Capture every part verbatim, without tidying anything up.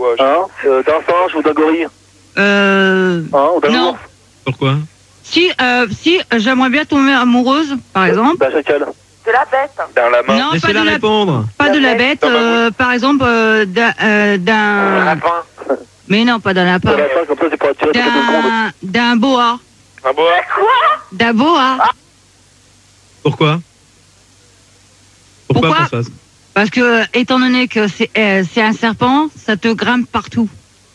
quoi. Je... Hein euh, d'un singe ou d'un gorille? Euh... Hein, ou d'un Non. ours? Pourquoi? Si, euh, si j'aimerais bien tomber amoureuse, par exemple. D'un chacal? De la bête. D'un lama. Non, pas de Laissez-la la, répondre. pas de la La bête, bête. euh, par exemple euh, d'un... euh, d'un- Lapin. Mais non, pas d'un lapin. D'un lapin, comme ça, c'est pour attirer toutes les secondes. D'un d'un boa. Un boa. D'un boa. Pourquoi? Pourquoi, Pourquoi Françoise? Parce que, étant donné que c'est euh, c'est un serpent, ça te grimpe partout.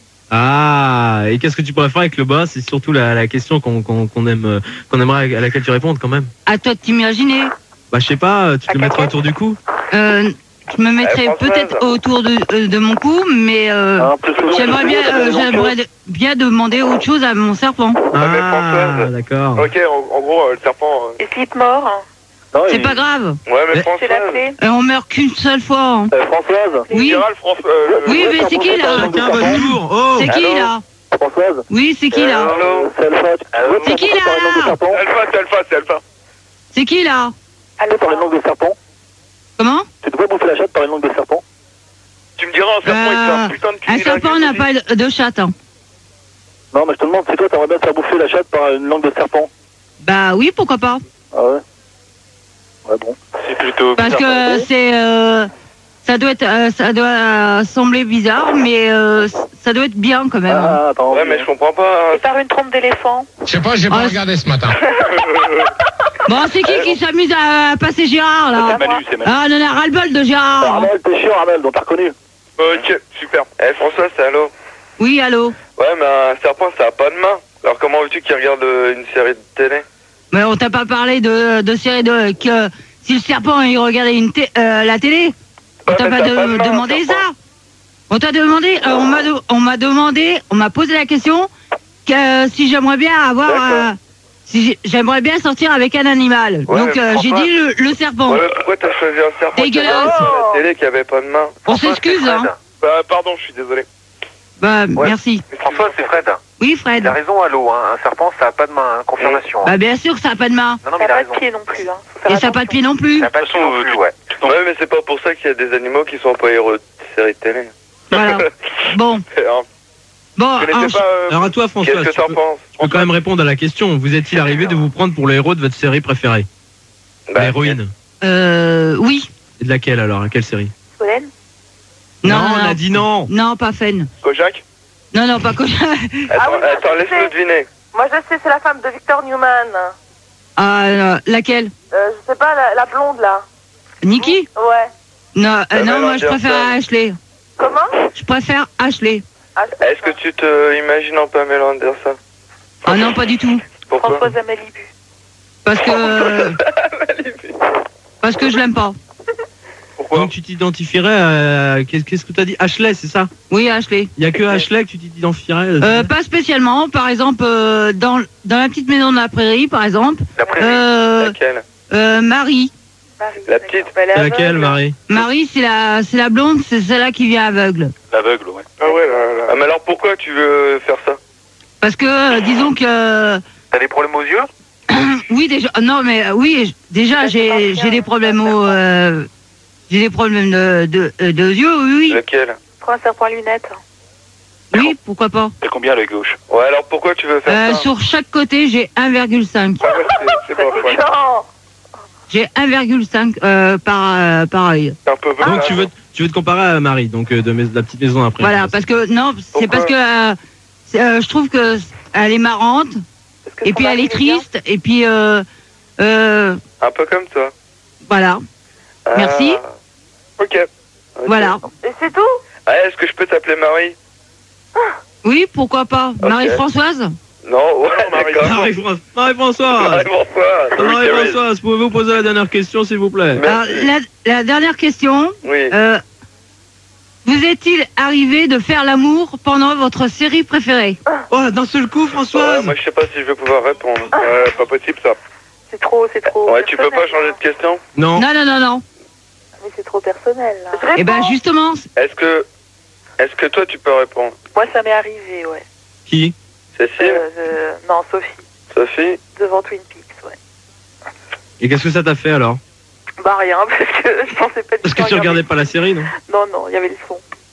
Ah, et qu'est-ce que tu pourrais faire avec le boa? C'est surtout la, la question qu'on qu'on qu'on aime, euh, qu'on aimerait à laquelle tu répondes quand même. À toi de t'imaginer. Bah, je sais pas, tu te À le mettrais quatre autour du cou? Euh, je me mettrais Eh, Françoise. peut-être autour de, euh, de mon cou, mais euh, Hein, plus le long, j'aimerais plus bien, le long, euh, plus le long. j'aimerais de- bien demander autre chose à mon serpent. mais Ah, Françoise. d'accord. Ok, en, en gros, euh, le serpent. euh, Et slip mort. Non, C'est il- pas grave. Ouais, mais Mais- C'est Françoise. l'appeler. Euh, on meurt qu'une seule fois. hein. Euh, Françoise? Tu me Oui. diras le François. euh, le- Oui, Ouais, mais serpent, c'est qui c'est là pas un Chacun votre tour. Oh, C'est qui Allô là Françoise? Oui, c'est qui là Allô Euh, C'est Alpha. Tu Allô vois, C'est qui, par une là langue de serpent? Alpha, c'est Alpha, c'est Alpha. C'est qui là Allô, Par une langue de serpent? Comment Tu te vois bouffer la chatte par une langue de serpent? Tu me diras, un serpent, il fait un Euh, putain de Un serpent n'a pas de, de chatte. hein. Non, mais je te demande si toi, t'aimerais bien te faire bouffer la chatte par une langue de serpent. Bah oui, pourquoi pas. Ah ouais? Ouais, bon. C'est plutôt. Parce bizarre. que c'est... euh, ça doit être, euh, ça doit euh, sembler bizarre, mais euh, ça doit être bien quand même. hein. Ah, attends. Ouais, mais je comprends pas. Et par une trompe d'éléphant. Je sais pas, j'ai pas Ah, regardé ce matin. Bon, c'est qui qui s'amuse à passer Gérard là C'est Manu, c'est Manu. Ah, on en a ras-le-bol de Gérard. hein. Armel, t'es chiant, Armel, donc t'as reconnu. Ok, super. Eh, François, c'est allô? Oui, allô. Ouais, mais un serpent, ça a pas de main. Alors, comment veux-tu qu'il regarde euh, une série de télé? Mais on t'a pas parlé de, de série de... que si le serpent il regardait une té- euh, la télé, on Ouais, t'a mais pas, t'as de- pas de main, demandé serpent. ça. On t'a demandé, euh, on m'a de- on m'a demandé, on m'a posé la question que si j'aimerais bien avoir... D'accord. euh, si j'ai- j'aimerais bien sortir avec un animal. Ouais, Donc mais euh, j'ai François- dit le, le serpent. Ouais, mais pourquoi t'as choisi un serpent qui Dégueulasse. regardait la télé qui avait pas de main? On s'excuse, hein. Bah, pardon, je suis désolé. Bah, Ouais. merci. François, c'est Fred. Oui, Fred. raison, allô, hein. Un serpent, ça a pas de main, hein. Confirmation. Bah, bien sûr que ça n'a pas de main. Non, non, Ça n'a pas de pied non plus. Hein. Faut faire Et ça n'a pas de attention. pied non plus. pas de son non plus, ouais. Ouais, mais c'est pas pour ça qu'il y a des animaux qui sont pas héros de séries de télé. Voilà. Bon. Alors, Bon, vous alors, connaissez pas, euh, Alors à toi, François, qu'est-ce que tu t'en peux, penses? tu peux quand même répondre à la question. Vous est-il arrivé de vous prendre pour le héros de votre série préférée? Bah, L'héroïne. euh, oui. Et de laquelle alors? À quelle série? Solène. Non, on non, a non. dit non. Non, pas Fen. Kojak? Non, non, pas que. Attends, Ah oui, attends, je laisse-le sais. deviner. Moi je sais, c'est la femme de Victor Newman. Ah, euh, laquelle Euh, je sais pas, la, la blonde là. Nikki Ouais. Non, euh, Pamela non, moi je Anderson. préfère Ashley. Comment? Je préfère Ashley. Ah, je sais Est-ce que pas. tu te imagines en Pamela Anderson? Ah non, pas du tout. Pourquoi? Françoise Amélie Bu. Parce que. Parce que je l'aime pas. Pourquoi? Donc tu t'identifierais à... Qu'est-ce qu'est-ce que tu as dit? Ashley, c'est ça? Oui, Ashley. Il y a que Ashley que tu t'identifierais? Euh, pas spécialement. Par exemple, euh, dans, dans la petite maison de la prairie, par exemple. La prairie. Euh, Laquelle? euh, Marie. Marie, La d'accord. petite. Bah, elle est C'est laquelle, aveugle. Marie? Marie, c'est la, c'est la blonde, c'est celle-là qui vient aveugle. L'aveugle, ouais. Ah ouais, là, là. Ah, mais alors pourquoi tu veux faire ça? Parce que, euh, disons que. T'as des problèmes aux yeux? Oui, déjà. Non, mais euh, oui, j- déjà, Ça, c'est pas j'ai bien, j'ai des hein, problèmes ça, au. ça. euh, j'ai des problèmes de, de, euh, de yeux, oui, oui. Lequel? Prends un serpent à lunettes. Oui, pourquoi pas. C'est combien l'œil gauche? Ouais, alors pourquoi tu veux faire Euh, ça? sur chaque côté, j'ai un virgule cinq. Ah ouais, c'est- c'est Ça pas c'est vrai. chiant. J'ai un virgule cinq euh, par, euh, par œil. C'est un peu Donc tu veux, tu veux te comparer à Marie, donc euh, de, mes- de la petite maison après. Voilà, parce que. Non, c'est Pourquoi parce que. euh, c'est, euh, je trouve que elle est marrante, Parce que et son puis elle mari est est bien. triste, et puis. Euh, euh, Un peu comme toi. voilà. Merci. Ah, ok. Ok. Voilà. Et c'est tout? Ah, est-ce que je peux t'appeler Marie? Oui, pourquoi pas. Marie-Françoise? Non, ouais, d'accord. Marie-Françoise, Marie-Françoise, Marie-Françoise. Marie-Françoise, pouvez-vous poser la dernière question, s'il vous plaît? Mais- Alors, la, la dernière question. Oui. Euh, vous est-il arrivé de faire l'amour pendant votre série préférée? Oh, d'un seul coup, Ouais, Françoise. moi, je sais pas si je vais pouvoir répondre. Ouais, pas possible, ça. C'est trop, c'est trop. Ouais, tu peux pas personnel, changer hein. de question? Non. Non, non, non, non. Mais c'est trop personnel là. Je Eh ben réponds. justement, Est-ce que, est-ce que toi, tu peux répondre? Moi ça m'est arrivé, ouais. Qui? Cécile? Euh, je- Non, Sophie. Sophie? Devant Twin Peaks, ouais. Et qu'est-ce que ça t'a fait alors? Bah rien, parce que je pensais pas du Parce tout que tu regarder. regardais pas la série, non? Non, non, il y avait le son.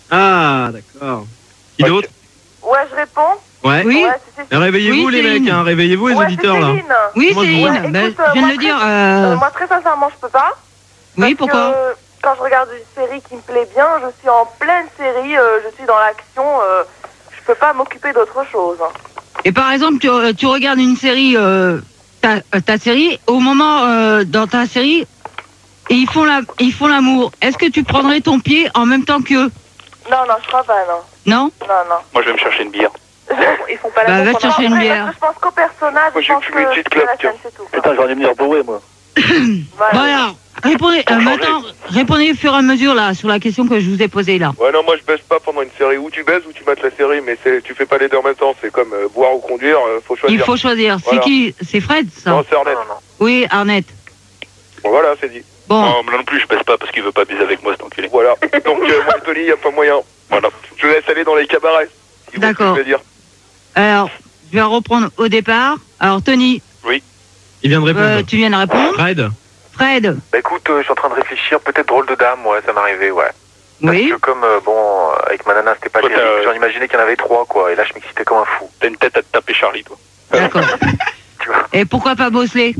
Ah, d'accord. Qui Ok. d'autre? Ouais, je réponds. Ouais. Oui. Ouais, c'est Cécile. Réveillez-vous Oui, les Céline. mecs, hein. Réveillez-vous les Ouais, auditeurs c'est là. Céline. Oui, Moi, je- Céline. Ouais, Ben, écoute, je viens moi, de le dire. très- euh, Euh, moi, très sincèrement, je peux pas. Oui, Parce pourquoi que quand je regarde une série qui me plaît bien, je suis en pleine série, euh, je suis dans l'action, euh, je peux pas m'occuper d'autre chose. hein. Et par exemple, tu, tu regardes une série, euh, ta, euh, ta série, au moment euh, dans ta série, et ils font la, ils font l'amour. Est-ce que tu prendrais ton pied en même temps qu'eux? Non, non, je crois pas, non. Non? Non, non. Moi, je vais me chercher une bière. Ils font pas Bah, l'amour va te pendant- chercher une Ouais, bière. parce que je pense qu'au personnage, Moi, je j'ai pense fumé que une petite c'est la clope, tiens. scène, c'est tout. Putain, j'aurais dû venir bourré, moi. Voilà. Bon alors, répondez, euh, maintenant, répondez au fur et à mesure là sur la question que je vous ai posée là. Ouais, non, moi, je baisse pas pendant une série. Ou tu baisses ou tu mates la série, mais c'est, tu fais pas les deux en même temps. C'est comme euh, boire ou conduire, euh, faut choisir. Il faut choisir. Voilà. C'est qui? C'est Fred, ça? Non, c'est Arnett. Non, non. Oui, Arnett. Bon, voilà, c'est dit. Bon, Non, moi non plus, je baisse pas parce qu'il veut pas baiser avec moi, cet enculé. Voilà. Donc, euh, moi, Tony, y a pas moyen. Voilà. Je vous laisse aller dans les cabarets. si vous voyez ce que D'accord. je veux dire. alors, je vais reprendre au départ. Alors, Tony, Il vient de répondre. euh, tu viens de répondre. Fred. Fred, Bah écoute, euh, je suis en train de réfléchir, peut-être drôle de dame, ouais, ça m'est arrivé, ouais. Parce oui. que comme, euh, bon, euh, avec ma nana, c'était pas Toi, terrible, t'as- j'en imaginais qu'il y en avait trois, quoi, et là, je m'excitais comme un fou. T'as une tête à te taper Charlie, toi. D'accord. Tu vois. Et pourquoi pas Bosley?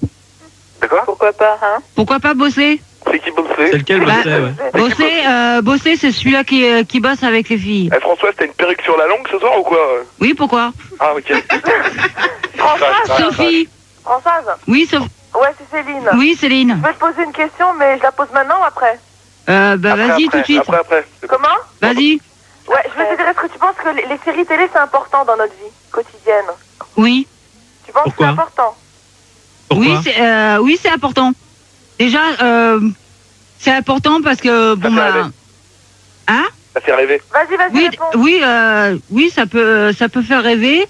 De quoi? Pourquoi pas, hein? Pourquoi pas Bosley? C'est qui bosse? C'est lequel Bah, bossait, ouais. Bosley, euh, Bosley, c'est celui-là qui, euh, qui bosse avec les filles. Eh, Françoise, t'as une perruque sur la langue ce soir ou quoi? Oui, pourquoi? Ah, ok. Françoise, Sophie. Françoise. Oui, Sophie. Ouais, c'est Céline. Oui, Céline. Je vais te poser une question, mais je la pose maintenant ou après? Euh, bah, Après, vas-y après, tout de suite. Après, après. Comment? Vas-y. Ouais, je vais te dire, est-ce que tu penses que les, les séries télé, c'est important dans notre vie quotidienne? Oui. Tu penses Pourquoi que c'est important? Pourquoi? Oui, c'est euh, oui, c'est important. Déjà, euh, c'est important parce que bon fait bah, rêver. hein? Ça fait rêver. Vas-y, vas-y, Oui, réponds. oui, euh, oui, ça peut, ça peut faire rêver.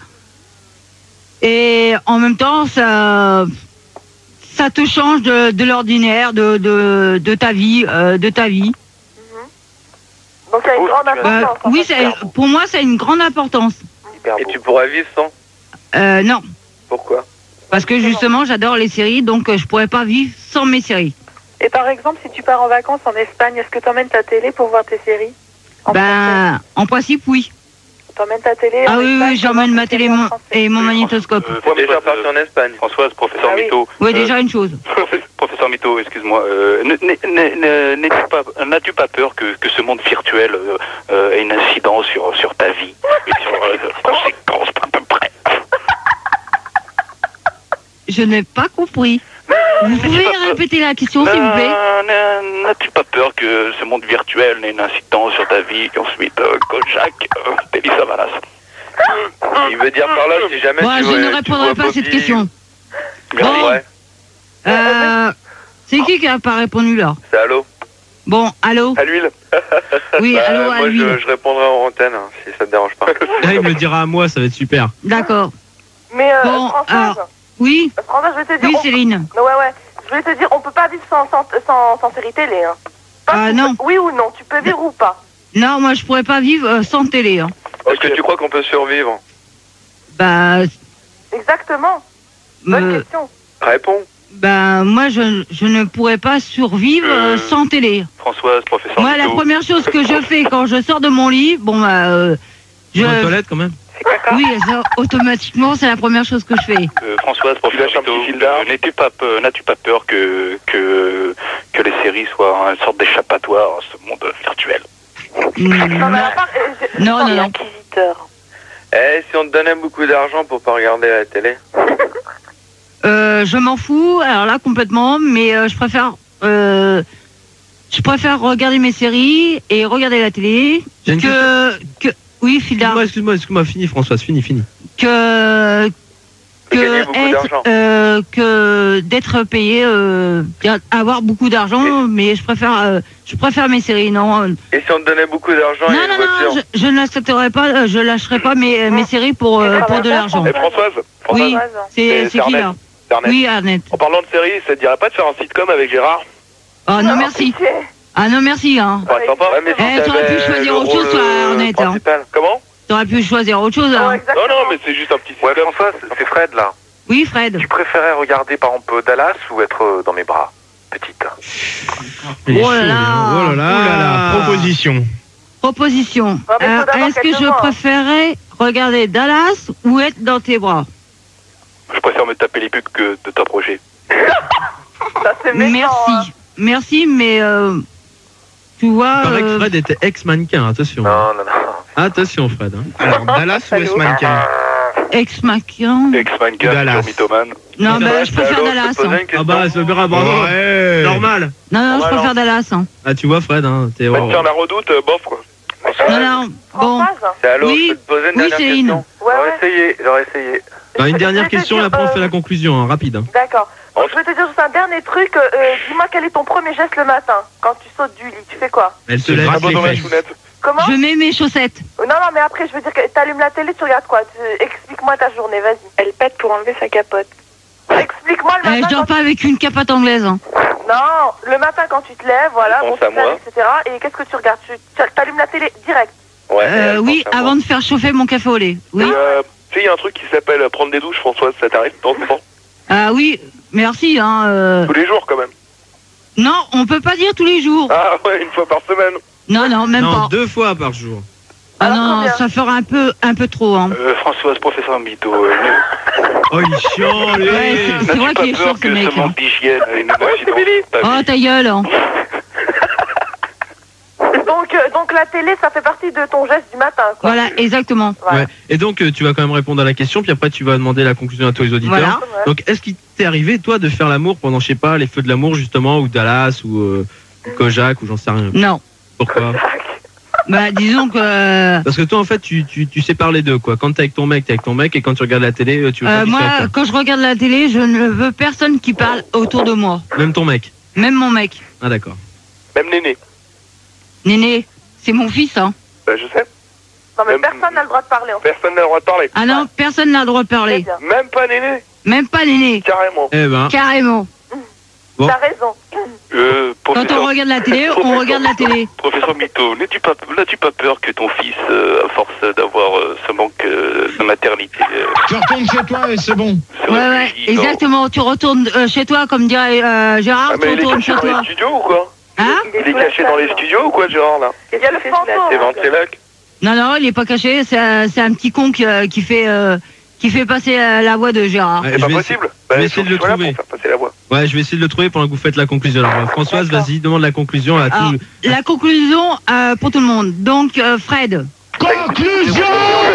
Et en même temps, ça, ça te change de, de l'ordinaire, de, de, de ta vie, euh, de ta vie. Donc il y a une Oh, grande tu as- Euh, importance. en oui, fait. c'est- pour moi, c'est une grande importance. Hyper Et beau. tu pourras vivre sans? Euh, non, Pourquoi? parce que justement, j'adore les séries, donc euh, je pourrais pas vivre sans mes séries. Et par exemple, si tu pars en vacances en Espagne, est-ce que tu emmènes ta télé pour voir tes séries? En Ben, en principe, oui. Tu emmènes ta télé Ah en oui, Espagne oui, pour j'emmène voir ma tes télé séries en mon- français? et mon magnétoscope. Euh, Faut déjà partir en Espagne. Françoise, professeur Ah oui. Mito. Oui, euh, déjà une chose. Professeur Mito, excuse-moi. Euh, n- n- n- n- n'es-tu pas- N'as-tu pas peur que, que ce monde virtuel euh, euh, ait une incidence sur, sur ta vie et sur euh, les conséquences à peu près? Je n'ai pas compris. Vous pouvez répéter la question, s'il vous plaît? Euh, n- N'as-tu pas peur que ce monde virtuel n'ait une incidence sur ta vie et ensuite, euh, Kojak, euh, Télis Savalas? Il veut dire par là, si jamais Bon, tu je vois- ne tu répondrai vois pas à cette Bobby- question. Merci. Bon. Ouais. Euh, c'est qui qui n'a pas répondu là? C'est allô? Bon, allô? À l'huile? Oui, Bah, allô, à moi, lui. je, je répondrai en antenne, hein, si ça te dérange pas. Là, il me le dira à moi, ça va être super. D'accord. Mais euh, Bon, Françoise, alors, Oui, Françoise, je vais te dire. oui, on- Céline. Ouais, ouais. Je vais te dire, on peut pas vivre sans, sans, sans, sans série télé. Hein. Pas Ah, tu non. peux- Oui ou non, tu peux vivre ou pas? Non, moi, je pourrais pas vivre euh, sans télé. Hein. Est-ce que tu crois qu'on peut survivre? Bah, Exactement. Bonne me- question. Réponds. bah, moi, je, je ne pourrais pas survivre euh, Euh, sans télé. Françoise, professeur Moi, la Mito. première chose que je fais quand je sors de mon lit, bon, bah, euh, je... Dans la toilette quand même. Oui, ça, automatiquement, c'est la première chose que je fais. Euh, Françoise, professeur lâches un Mito, petit fil d'art. euh, n'es-tu pas peu- n'as-tu pas peur que, que, que les séries soient une sorte d'échappatoire à ce monde virtuel? Mm, Non, mais à part, euh, j'ai- Non, j'ai non, non. inquisiteur. Eh, si on te donnait beaucoup d'argent pour pas regarder la télé? Euh, je m'en fous, alors là, complètement, mais euh, je préfère... Euh, je préfère regarder mes séries et regarder la télé J'ai une que... que oui, Fildar. Excuse-moi, excuse-moi, excuse-moi, fini Françoise, fini, fini. que De gagner que beaucoup être d'argent. euh, que d'être payé euh, bien- avoir beaucoup d'argent, mais je préfère euh, je préfère mes séries. Non, non, Et si on te donnait beaucoup d'argent non, et une non, voiture? je, je n'accepterai pas, euh, je lâcherai pas mes mes séries pour euh, pour de l'argent. Eh, Françoise, Françoise, Oui, Françoise. c'est c'est c'est qui Arnett. là? c'est Arnett. Oui, Arnett. En parlant de série, ça te dirait pas de faire un sitcom avec Gérard? Oh non merci. pitié. Ah non merci hein. Ouais, sympa. Ouais, mais si Eh, t'aurais pu t'avais choisir le autre chose, rôle, toi, euh, Arnett, hein. principal. Comment? T'aurais pu choisir autre chose. Ouais, Hein. exactement. Non, non, mais c'est juste un petit Ouais, sitcom. François, c'est Fred là. Oui, Fred. Tu préférais regarder par exemple Dallas ou être euh, dans mes bras, petite? Il est Oh là chaud, là. hein. Oh là là. Ouh là là, proposition. Proposition. Ah, mais faut Euh, d'abord Est-ce qu'elle que te je voie. préférais regarder Dallas ou être dans tes bras? Je préfère me taper les pubs que de t'approcher. Ça, c'est méchant. hein. Merci. Merci, mais euh, tu vois. Il paraît que euh, Fred était ex-mannequin, attention. Non, non, non. Attention, Fred. hein. Alors, Dallas ou ex-mannequin? ex-mannequin. Ex-mannequin, Dallas. futur mythomane. Non, Bah, bah, je préfère allô, je Dallas. peux te poser hein. une question Ah bah, c'est bien, bravo. Ouais. Normal. Non, non, je Voilà. préfère Dallas. hein. Ah, tu vois, Fred, hein, t'es. Bah, tiens, la redoute, euh, bof quoi. Non, non. Bon. Françoise. C'est allô, Oui. je peux te poser une Oui, dernière Céline. question? Ouais, J'aurais ouais. essayé, j'aurais essayé. Bah, une dernière Je vais te question, et dire, après on euh, fait la conclusion, hein, rapide. hein. D'accord. Donc, je vais te dire juste un dernier truc. Euh, Dis-moi quel est ton premier geste le matin quand tu sautes du lit. Tu fais quoi? Elle se Se lève. gratte Un peu les dans la fesses. chounette. Comment? Je mets mes chaussettes. Non, non, mais après, je veux dire que t'allumes la télé, tu regardes quoi? Tu- Explique-moi ta journée, vas-y. Elle pète pour enlever sa capote. Explique-moi le Euh, matin. je dors quand pas avec une capote anglaise. hein. tu- Non, le matin quand tu te lèves, voilà, Je bon, pense tu à te lèves, moi. et cetera. Et qu'est-ce que tu regardes? Tu tu- t'allumes la télé direct. Ouais. Euh, elle oui, pense à moi. avant de faire chauffer mon café au lait. Oui. Et, euh, tu sais, il y a un truc qui s'appelle euh, prendre des douches, Françoise, ça t'arrive de temps en temps? Ah oui, merci. Hein, euh. Tous les jours quand même. Non, on peut pas dire tous les jours. Ah ouais, une fois par semaine. Non, non, même Non, pas. deux fois par jour. Ah Alors, non, combien ça fera un peu, un peu trop. Hein. Euh, Françoise, professeur Mytho, euh, Oh, il est chiant, lui. Ouais, c'est- c'est n'as-tu vrai pas qu'il est peur chiant, ce que mec. ce manque d'hygiène ait une incidence sur ta Oh, vie? ta gueule. hein. Donc, euh, donc la télé, ça fait partie de ton geste du matin, quoi. Voilà, exactement. Voilà. Ouais. Et donc, euh, tu vas quand même répondre à la question, puis après, tu vas demander la conclusion à tous les auditeurs. Voilà. Ouais. Donc, est-ce qu'il t'est arrivé, toi, de faire l'amour pendant, je sais pas, les feux de l'amour, justement, ou Dallas, ou, euh, ou Kojak, ou j'en sais rien. Non. Pourquoi? Bah, disons que. euh, Parce que toi, en fait, tu, tu, tu sépares les deux, quoi. Quand t'es avec ton mec, t'es avec ton mec, et quand tu regardes la télé, euh, tu veux euh, pas moi, discuter avec quand je regarde la télé, je ne veux personne qui parle autour de moi. toi. Même ton mec. Même mon mec. Ah, d'accord. Même Néné. Néné, c'est mon fils, hein. Bah, je sais. Non, mais Même- personne n'a le droit de parler, en fait. Personne n'a le droit de parler. Ah non, personne n'a le droit de Très parler. bien. Même pas Néné. Même pas Néné. Carrément. Eh ben, Carrément. Bon. T'as raison. Euh, Quand professeur, on regarde la télé, on regarde la télé. professeur Mytho, n'as-tu pas, n'as-tu pas peur que ton fils, euh, à force d'avoir euh, ce manque euh, de maternité, euh, Tu retournes chez toi et c'est bon. se Ouais, ouais, réfugie dans- exactement. Tu retournes euh, chez toi, comme dirait euh, Gérard, Ah, tu mais il est retournes caché chez dans toi. les studios ou quoi? Hein? Il est caché dans les studios ou quoi, Gérard, là? Il y a le fantôme. C'est Ventrilac. Non, non, il est pas caché. C'est un, c'est un petit con qui, euh, qui fait, euh, qui fait passer euh, la voix de Gérard. ouais, C'est je pas vais possible. je Bah, vais il essayer faut de le qu'il soit là trouver. pour faire passer la voix. Ouais, je vais essayer de le trouver pendant que vous faites la conclusion. Alors, euh, Françoise, D'accord. vas-y, demande la conclusion à Alors, tout. la conclusion euh, pour tout le monde. Donc, euh, Fred. Conclusion.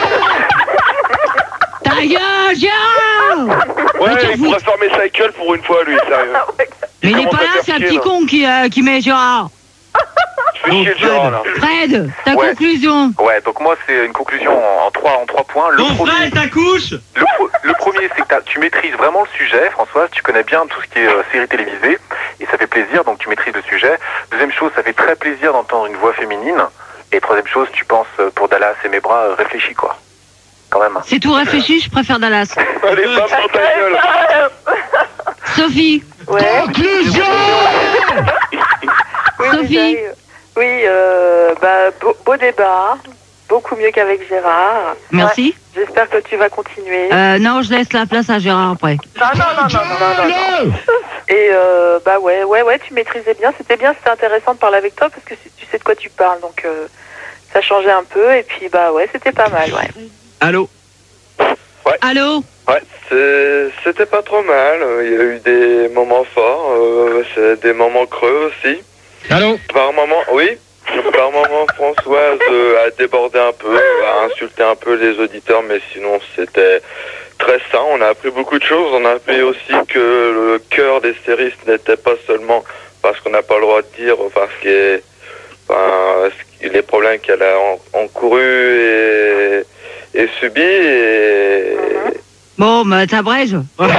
Ta gueule, Gérard! Ouais, Mais il pourrait fermer sa gueule pour une fois, lui, sérieux. Ah ouais. Mais il est commence pas à là, faire c'est un chier, petit là. con qui, euh, qui met Gérard. Tu fais chier, Fred. Gérard, là. Fred, ta Ouais. conclusion. Ouais, donc moi, c'est une conclusion en, en trois, en trois points. Le Ton premier, frère, ta couche. le, pro- le premier, c'est que t'as- tu maîtrises vraiment le sujet, Françoise. Tu connais bien tout ce qui est euh, série télévisée. Et ça fait plaisir, donc tu maîtrises le sujet. Deuxième chose, ça fait très plaisir d'entendre une voix féminine. Et troisième chose, tu penses euh, pour Dallas et mes bras, euh, réfléchis, quoi. Quand même. C'est tout réfléchi, je préfère Dallas. Allez, pas pour ta gueule. Sophie, Ouais. Conclusion. Oui, oui, Sophie. j'arrive. Oui, euh, bah, beau, beau débat. Beaucoup mieux qu'avec Gérard. merci. Ouais, j'espère que tu vas continuer. Euh, non, je laisse la place à Gérard après. Non, non, non, non, non, non, non. Le. Et euh, bah ouais, ouais, ouais, tu maîtrisais bien. C'était bien, c'était intéressant de parler avec toi parce que tu sais de quoi tu parles. Donc, euh, ça changeait un peu. Et puis, bah ouais, c'était pas mal, ouais. Allô? Allô? Ouais, c'est- c'était pas trop mal. Il y a eu des moments forts, euh, c'est des moments creux aussi. Allô. Par moment, oui. Par moment, Françoise euh, a débordé un peu, a insulté un peu les auditeurs, mais sinon c'était très sain. On a appris beaucoup de choses. On a appris aussi que le cœur des séries ce n'était pas seulement parce qu'on n'a pas le droit de dire, enfin, ce qui est, enfin, ce qui- les problèmes qu'elle a en- encourus et, et subis. Et, Bon, bah t'abrèges.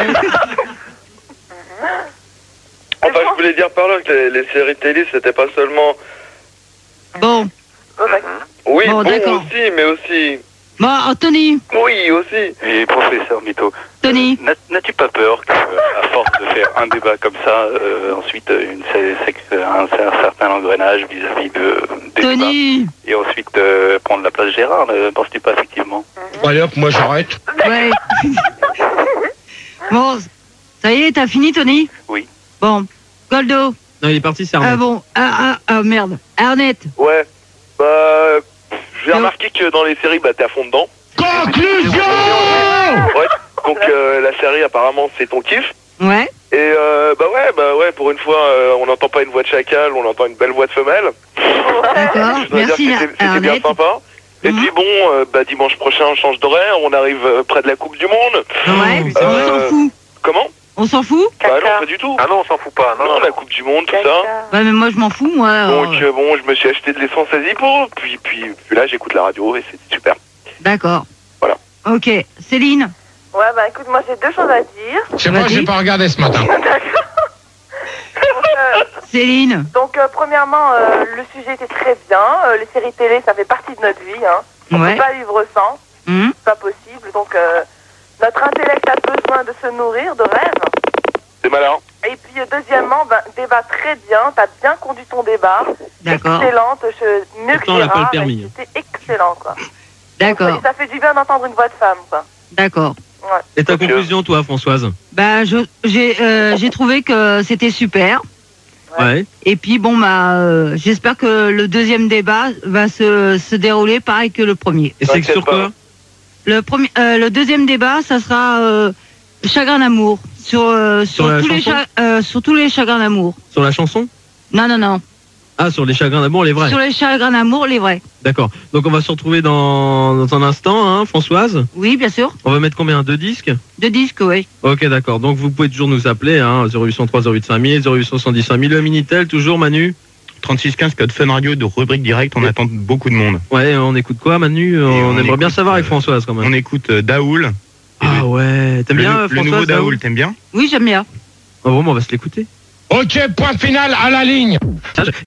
Enfin, je voulais dire par là que les, les séries télé, c'était pas seulement... Bon, Oh, d'accord. Oui, Bon, bon, d'accord. aussi, mais aussi... bon, Anthony, Oui, aussi. Et professeur Mytho, Tony. n'a- n'as-tu pas peur que, euh, à force de faire un débat comme ça, euh, ensuite euh, une, c'est- c'est- un, c'est un certain engrenage vis-à-vis de des débats, Tony, et ensuite euh, prendre la place de Gérard, ne penses-tu pas effectivement? Bon, allez hop, moi j'arrête. ouais. Bon, ça y est, t'as fini, Tony? Oui. Bon, Goldo. Non, il est parti, c'est Ah Arnaud. bon, ah, ah, ah, merde. Arnett, Ouais. Bah, remarqué que dans les séries, bah, t'es à fond dedans. Conclusion. Ouais. Donc euh, la série, apparemment, c'est ton kiff. Ouais. Et euh, bah ouais, bah ouais, pour une fois, euh, on n'entend pas une voix de chacal, on entend une belle voix de femelle. D'accord. Je dois Merci, dire que c'était c'était bien Arnett. sympa. Et Mhm. puis bon, euh, bah dimanche prochain, on change d'horaire, on arrive euh, près de la Coupe du Monde. Ouais, on Euh, s'en fout. Comment? On s'en fout? Bah non, Caca. pas du tout. Ah non, on s'en fout pas. Non, Non, non, la Coupe du Monde, tout ça. Caca. Ouais, mais moi, je m'en fous, moi. Donc alors. euh, bon, je me suis acheté de l'essence à Zippo, puis, puis, puis là, j'écoute la radio et c'est super. D'accord. Voilà. Ok. Céline? Ouais, bah écoute, moi j'ai deux choses à dire. Je sais pas, Vas-y. j'ai pas regardé ce matin. D'accord. Donc, euh, Céline? donc euh, premièrement, euh, le sujet était très bien. Euh, les séries télé, ça fait partie de notre vie. Hein. On Ouais. peut pas vivre sans. Hum. C'est pas possible. Donc euh, notre intellect a besoin de se nourrir de rêves. C'est malin. Et puis euh, deuxièmement, ben, débat très bien. T'as bien conduit ton débat. D'accord. Excellente. Je, mieux que Pourtant, elle a pas le Gérard. permis. mais C'était excellent, quoi. D'accord. Et ça fait du bien d'entendre une voix de femme, quoi. D'accord. Ouais. Et ta Ok. conclusion, toi, Françoise? Bah, je, j'ai, euh, j'ai trouvé que c'était super. Ouais. Ouais. Et puis, bon, bah, euh, j'espère que le deuxième débat va se, se dérouler pareil que le premier. Et c'est T'inquiète sur pas. quoi? Le premier, euh, le deuxième débat, ça sera euh, chagrin d'amour sur euh, sur, Sur la tous les chanson cha- euh, sur tous les chagrins d'amour. Sur la chanson? Non, non, non. Ah, sur les chagrins d'amour, les vrais. Sur les chagrins d'amour, les vrais. D'accord. Donc on va se retrouver dans, dans un instant, hein, Françoise. Oui, bien sûr. On va mettre combien? Deux disques? Deux disques, oui. Ok, d'accord. Donc vous pouvez toujours nous appeler, hein, zéro huit cent trois zéro huit cinq mille, zéro huit cent soixante-dix cinq mille, le Minitel, toujours, Manu? trente-six quinze code Fun Radio de rubrique direct, on attend beaucoup de monde. Ouais, on écoute quoi, Manu? On, on aimerait bien écoute, savoir avec euh, Françoise, quand même. On écoute euh, Daoul. Ah ouais, t'aimes Le, bien, le Françoise, nouveau Daoul? Daoul, t'aimes bien? Oui, j'aime bien. Ah bon, on va se l'écouter. Ok, point final à la ligne. Tiens, je-